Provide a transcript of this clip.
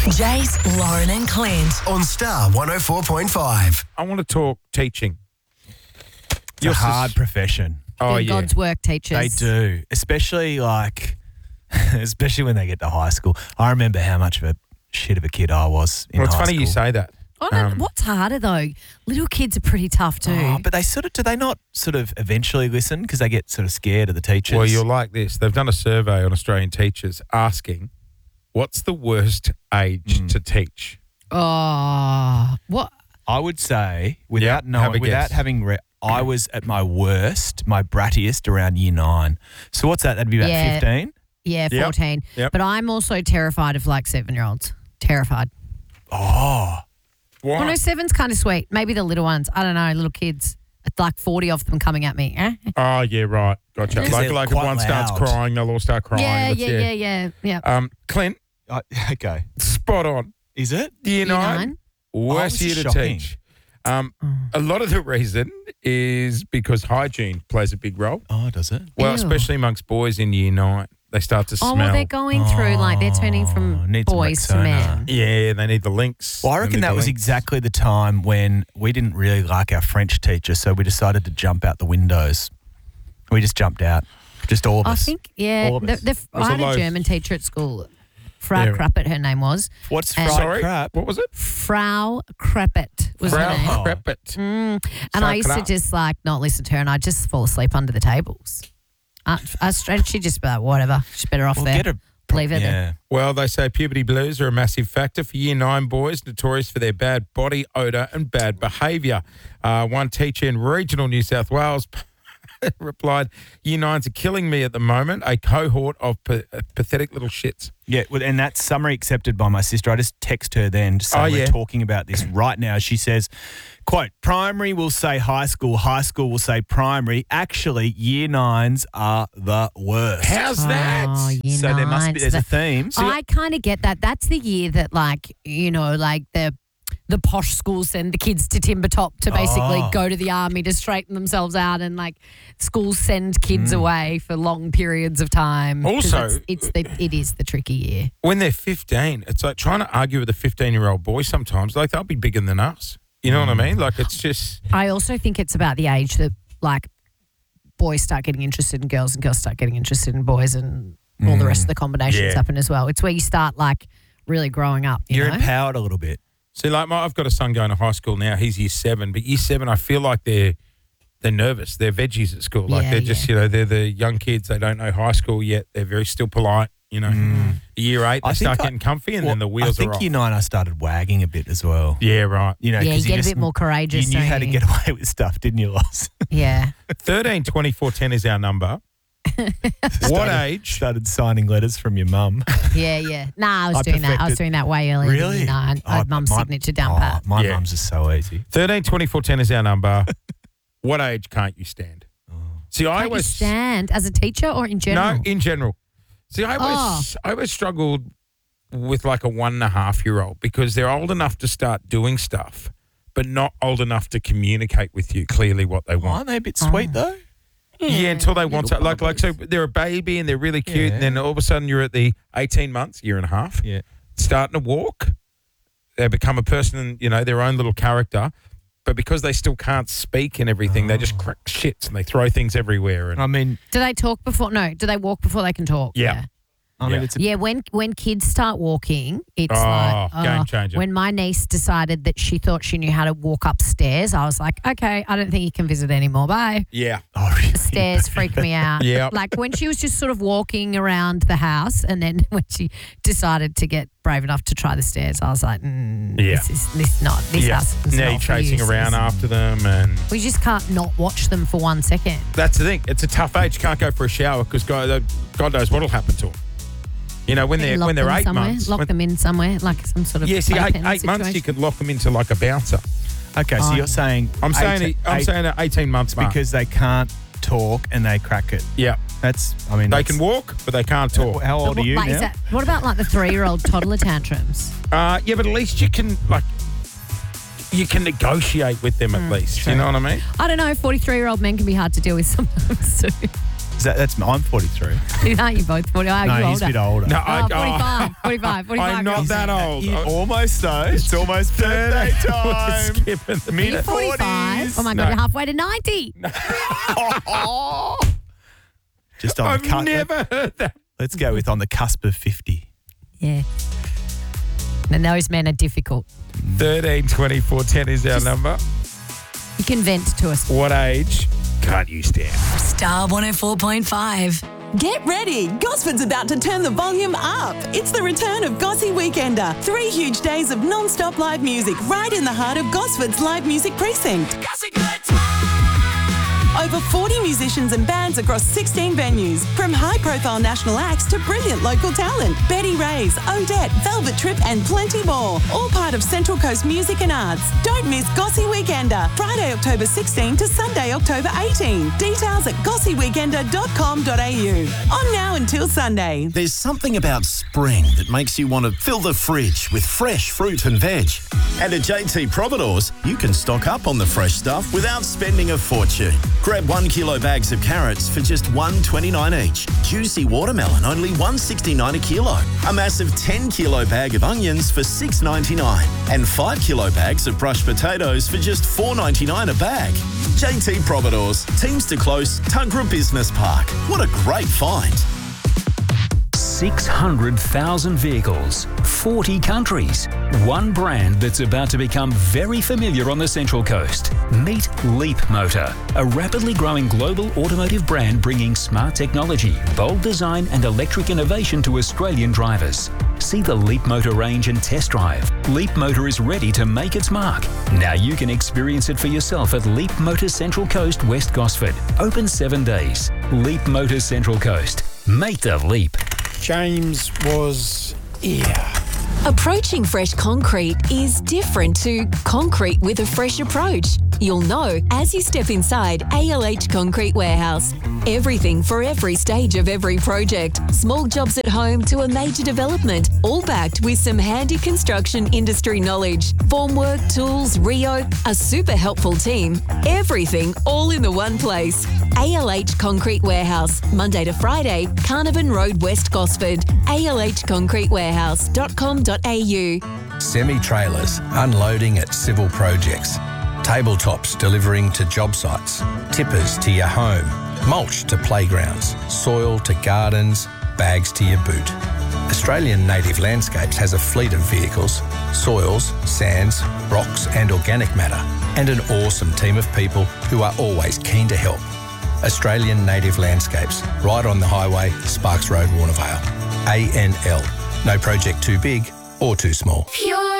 Jace, Lauren and Clint. On Star 104.5. I want to talk teaching. It's a hard profession. Oh, Doing God's work, teachers. They do, especially when they get to high school. I remember how much of a shit of a kid I was in Well, it's high funny school. you say that. What's harder though? Little kids are pretty tough too. Oh, but do they not sort of eventually listen because they get sort of scared of the teachers? Well, you're like this. They've done a survey on Australian teachers asking, what's the worst age to teach? Oh, what? I would say, without guess. having I was at my worst, my brattiest around year 9. So what's that? That'd be about 15? Yeah, Yep. 14. Yep. But I'm also terrified of like 7-year-olds. Terrified. Oh. Why? Well, no, 7's kind of sweet. Maybe the little ones. I don't know, little kids. It's like 40 of them coming at me. Oh, yeah, right. Gotcha. Because they're Like if quite one starts loud. crying, they'll all start crying. Yeah. Clint, Okay. spot on. Is it? Year 9, worst this year is to shocking. teach. A lot of the reason is because hygiene plays a big role. Oh, does it? Well, Ew. especially amongst boys in year 9. They start to smell. Oh, well, they're going through, like, they're turning from Need some boys to Rexona. men. Yeah, they need the links. Well, I They reckon need that the was links. exactly the time when we didn't really like our French teacher, so we decided to jump out the windows. We just jumped out, just all of I us. think, All of us. I had low- a German teacher at school. Frau Yeah. Kruppet, her name was. What's And- fried Sorry, crap? what was it? Frau Kruppet was her Frau name. Kreppet. And I used to Sauerkraut. just like not listen to her and I'd just fall asleep under the tables. She'd just be like, whatever, she's better off Well, there. get a Leave her there. yeah. Well, they say puberty blues are a massive factor for year 9 boys, notorious for their bad body odour and bad behaviour. One teacher in regional New South Wales replied, year 9s are killing me at the moment, a cohort of pathetic little shits. Yeah, well, and that's summary accepted by my sister. I just text her then to say we're talking about this right now. She says, quote, primary will say high school will say primary. Actually, year 9s are the worst. How's that? Oh, year So there must be, nines. there's a theme. I kind of get that. That's the year that, like, you know, like the posh schools send the kids to Timbertop to basically go to the army to straighten themselves out, and like schools send kids away for long periods of time. 'Cause Also- it is the tricky year. When they're 15, it's like trying to argue with a 15-year-old boy sometimes. Like, they'll be bigger than us. You know what I mean? Like, it's just... I also think it's about the age that like boys start getting interested in girls and girls start getting interested in boys, and all the rest of the combinations Yeah. happen as well. It's where you start like really growing up. You're know? empowered a little bit. See, like, I've got a son going to high school now. He's year 7. But year 7, I feel like they're nervous. They're veggies at school. Like, Yeah, they're just, you know, they're the young kids. They don't know high school yet. They're very still polite, you know. Year 8, they start getting comfy and then the wheels I are think off. year 9 I started wagging a bit as well. Yeah, right. You know, Yeah, 'cause you get a just- bit more courageous, You knew don't how to you? get away with stuff, didn't you, Loss? Yeah. 13, 24, 10 is our number. What age? Started signing letters from your mum. Yeah. Nah, I was I doing that. I was perfected- doing that way earlier. Really? Than I had mum's my- signature down pat. My Yeah. mum's is so easy. 13, 24, 10 is our number. What age can't you stand? See, I Can't you always... stand as a teacher or in general? No, in general. See, I always struggled with like a 1.5-year-old because they're old enough to start doing stuff, but not old enough to communicate with you clearly what they want. Aren't they a bit sweet, though? Yeah, until they want to. Like, so they're a baby and they're really cute, and then all of a sudden you're at the 18 months, year and a half, Yeah. starting to walk. They become a person, you know, their own little character. But because they still can't speak and everything, they just crack shits and they throw things everywhere. And I mean, Do they talk before? No. Do they walk before they can talk? Yeah. it's a Yeah, when kids start walking, it's Oh, like game changer. When my niece decided that she thought she knew how to walk upstairs, I was like, okay, I don't think you can visit anymore. Bye. yeah. Oh, really? Stairs freaked me out. Yep. Like when she was just sort of walking around the house, and then when she decided to get brave enough to try the stairs, I was like, Yeah. this house is Now not you're for chasing you, around sis. after them, and We just can't not watch them for 1 second. that's the thing. It's a tough age. You can't go for a shower because God knows what'll happen to them. You know, when they're Lock them 8 somewhere, months. Lock them in somewhere, like some sort of Yeah, see, playpen 8 months you situation. could lock them into like a bouncer. Okay, so you're saying I'm saying at 18 months mark. because they can't talk and they crack it. Yeah, That's, I mean, they can walk, but they can't talk. How old are you Like, now? is that, what about like the 3-year-old toddler tantrums? Yeah, but at least you can negotiate with them at least. True. You know what I mean? I don't know. 43-year-old men can be hard to deal with sometimes too. I'm 43. Aren't you both 40? Oh, No, you're he's a bit older. No, Oh, 45. I'm not that old. Almost though. It's almost birthday time. Skipping the Mid 45. Oh my God, No. you're halfway to 90. Just on I've the cusp. never heard that. Let's go with on the cusp of 50. Yeah. And those men are difficult. 13 24 10 is our number. You can vent to us. What age can't you stand? Star 104.5. Get ready! Gosford's about to turn the volume up. It's the return of Gossy Weekender. 3 huge days of non-stop live music right in the heart of Gosford's live music precinct. Over 40 musicians and bands across 16 venues, from high-profile national acts to brilliant local talent. Betty Ray's, Odette, Velvet Trip and plenty more. All part of Central Coast Music and Arts. Don't miss Gossy Weekender, Friday, October 16 to Sunday, October 18. Details at gossyweekender.com.au. On now until Sunday. There's something about spring that makes you want to fill the fridge with fresh fruit and veg. And at JT Providores, you can stock up on the fresh stuff without spending a fortune. Grab 1 kilo bags of carrots for just $1.29 each. Juicy watermelon, only $1.69 a kilo. A massive 10 kilo bag of onions for $6.99. And 5 kilo bags of brushed potatoes for just $4.99 a bag. JT Providores, Teamster Close, Tuggerah Business Park. What a great find. 600,000 vehicles, 40 countries, one brand that's about to become very familiar on the Central Coast. Meet Leap Motor, a rapidly growing global automotive brand bringing smart technology, bold design and electric innovation to Australian drivers. See the Leap Motor range and test drive. Leap Motor is ready to make its mark. Now you can experience it for yourself at Leap Motor Central Coast, West Gosford. Open 7 days. Leap Motor Central Coast. Make the leap. James was here. Approaching fresh concrete is different to concrete with a fresh approach. You'll know as you step inside ALH Concrete Warehouse. Everything for every stage of every project. Small jobs at home to a major development, all backed with some handy construction industry knowledge. Formwork, tools, Rio, a super helpful team. Everything all in the one place. ALH Concrete Warehouse, Monday to Friday, Carnarvon Road, West Gosford. alhconcretewarehouse.com.au. Semi-trailers unloading at civil projects. Tabletops delivering to job sites. Tippers to your home. Mulch to playgrounds. Soil to gardens. Bags to your boot. Australian Native Landscapes has a fleet of vehicles, soils, sands, rocks and organic matter, and an awesome team of people who are always keen to help. Australian Native Landscapes, right on the highway, Sparks Road, Warnervale. ANL. No project too big or too small. Pure